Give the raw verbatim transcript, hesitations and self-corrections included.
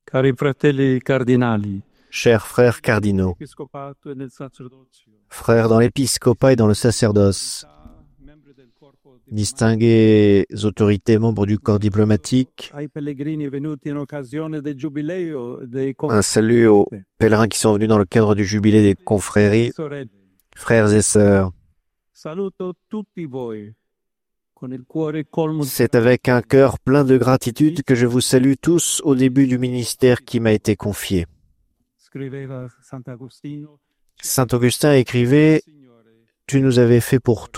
Cari fratelli cardinali, Chers frères cardinaux, episcopato e nel sacerdozio, frères dans l'épiscopat et dans le sacerdoce, membri del corpo diplomatico, distinguées autorités membres du corps diplomatique, ai pellegrini venuti in occasione del giubileo dei un salut aux pèlerins qui sont venus dans le cadre du jubilé des confréries, sorelle. frères et sœurs. Saluto tutti voi con il cuore colmo di C'est avec un cœur plein de gratitude que je vous salue tous au début du ministère qui m'a été confié. scriveva Sant'Agostino. Saint Augustin écrivait « Tu nous avais fait pour